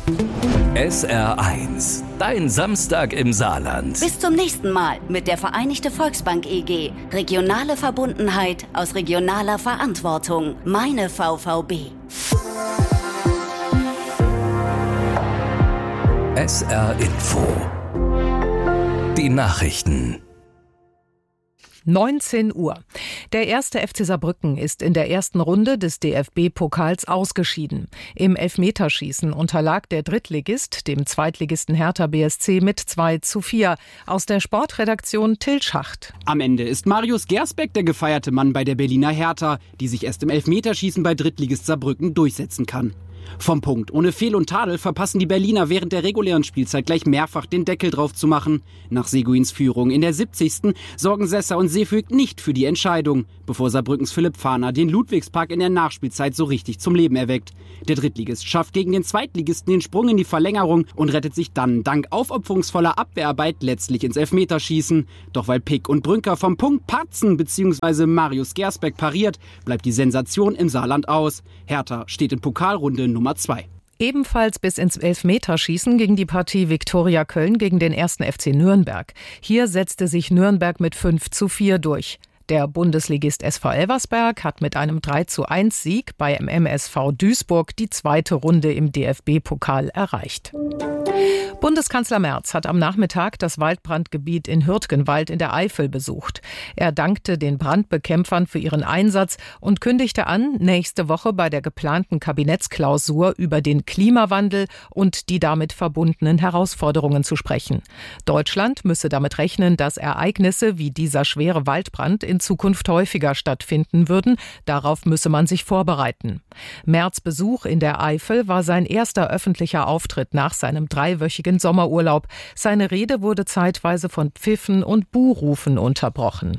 SR1, dein Samstag im Saarland. Bis zum nächsten Mal mit der Vereinigte Volksbank EG. Regionale Verbundenheit aus regionaler Verantwortung. Meine VVB. SR Info. Die Nachrichten. 19 Uhr. Der erste FC Saarbrücken ist in der ersten Runde des DFB-Pokals ausgeschieden. Im Elfmeterschießen unterlag der Drittligist dem Zweitligisten Hertha BSC mit 2:4. Aus der Sportredaktion Till Schacht. Am Ende ist Marius Gersbeck der gefeierte Mann bei der Berliner Hertha, die sich erst im Elfmeterschießen bei Drittligist Saarbrücken durchsetzen kann. Vom Punkt ohne Fehl und Tadel verpassen die Berliner während der regulären Spielzeit gleich mehrfach den Deckel drauf zu machen. Nach Seguins Führung in der 70. sorgen Sessa und Seefüg nicht für die Entscheidung, bevor Saarbrückens Philipp Fahner den Ludwigspark in der Nachspielzeit so richtig zum Leben erweckt. Der Drittligist schafft gegen den Zweitligisten den Sprung in die Verlängerung und rettet sich dann dank aufopferungsvoller Abwehrarbeit letztlich ins Elfmeterschießen. Doch weil Pick und Brünker vom Punkt patzen bzw. Marius Gersbeck pariert, bleibt die Sensation im Saarland aus. Hertha steht in Pokalrunde Nummer 2. Ebenfalls bis ins Elfmeterschießen ging die Partie Viktoria Köln gegen den 1. FC Nürnberg. Hier setzte sich Nürnberg mit 5:4 durch. Der Bundesligist SV Elversberg hat mit einem 3:1-Sieg bei MSV Duisburg die zweite Runde im DFB-Pokal erreicht. Bundeskanzler Merz hat am Nachmittag das Waldbrandgebiet in Hürtgenwald in der Eifel besucht. Er dankte den Brandbekämpfern für ihren Einsatz und kündigte an, nächste Woche bei der geplanten Kabinettsklausur über den Klimawandel und die damit verbundenen Herausforderungen zu sprechen. Deutschland müsse damit rechnen, dass Ereignisse wie dieser schwere Waldbrand in Zukunft häufiger stattfinden würden. Darauf müsse man sich vorbereiten. Merz' Besuch in der Eifel war sein erster öffentlicher Auftritt nach seinem 3-wöchigen Sommerurlaub. Seine Rede wurde zeitweise von Pfiffen und Buhrufen unterbrochen.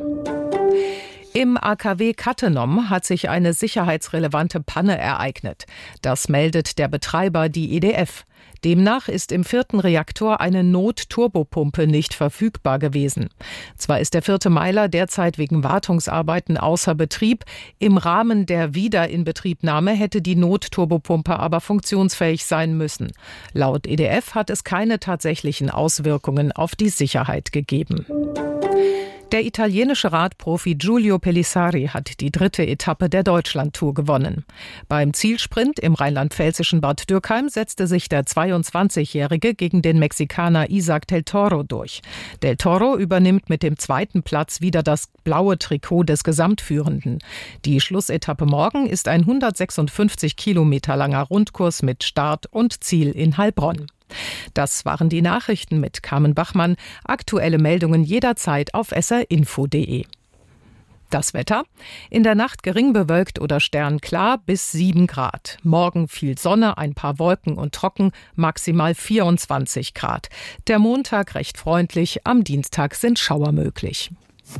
Im AKW Cattenom hat sich eine sicherheitsrelevante Panne ereignet. Das meldet der Betreiber, die EDF. Demnach ist im 4. Reaktor eine Notturbopumpe nicht verfügbar gewesen. Zwar ist der 4. Meiler derzeit wegen Wartungsarbeiten außer Betrieb. Im Rahmen der Wiederinbetriebnahme hätte die Notturbopumpe aber funktionsfähig sein müssen. Laut EDF hat es keine tatsächlichen Auswirkungen auf die Sicherheit gegeben. Der italienische Radprofi Giulio Pelissari hat die 3. Etappe der Deutschlandtour gewonnen. Beim Zielsprint im rheinland-pfälzischen Bad Dürkheim setzte sich der 22-Jährige gegen den Mexikaner Isaac Del Toro durch. Del Toro übernimmt mit dem 2. Platz wieder das blaue Trikot des Gesamtführenden. Die Schlussetappe morgen ist ein 156 Kilometer langer Rundkurs mit Start und Ziel in Heilbronn. Das waren die Nachrichten mit Carmen Bachmann. Aktuelle Meldungen jederzeit auf srinfo.de. Das Wetter: In der Nacht gering bewölkt oder sternklar bis 7 Grad. Morgen viel Sonne, ein paar Wolken und trocken, maximal 24 Grad. Der Montag recht freundlich, am Dienstag sind Schauer möglich.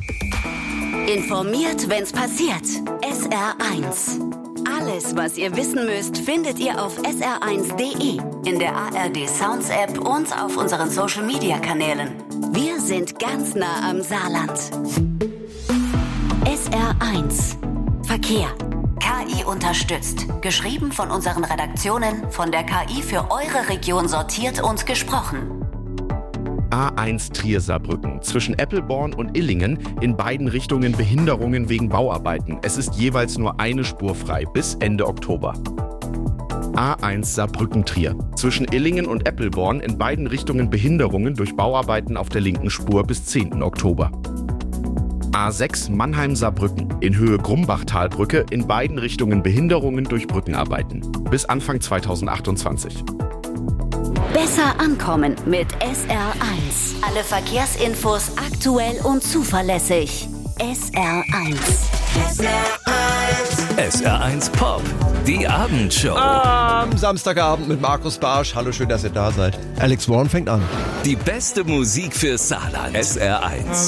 Informiert, wenn's passiert. SR1. Alles, was ihr wissen müsst, findet ihr auf sr1.de, in der ARD Sounds App und auf unseren Social Media Kanälen. Wir sind ganz nah am Saarland. SR1 Verkehr. KI unterstützt. Geschrieben von unseren Redaktionen, von der KI für eure Region sortiert und gesprochen. A1 Trier-Saarbrücken. Zwischen Eppelborn und Illingen in beiden Richtungen Behinderungen wegen Bauarbeiten. Es ist jeweils nur eine Spur frei bis Ende Oktober. A1 Saarbrücken-Trier. Zwischen Illingen und Eppelborn in beiden Richtungen Behinderungen durch Bauarbeiten auf der linken Spur bis 10. Oktober. A6 Mannheim-Saarbrücken. In Höhe Grumbachtalbrücke in beiden Richtungen Behinderungen durch Brückenarbeiten. Bis Anfang 2028. Besser ankommen mit SR1. Alle Verkehrsinfos aktuell und zuverlässig. SR1. SR1 Pop, die Abendshow. Am Samstagabend mit Markus Barsch. Hallo, schön, dass ihr da seid. Alex Warren fängt an. Die beste Musik fürs Saarland. SR1.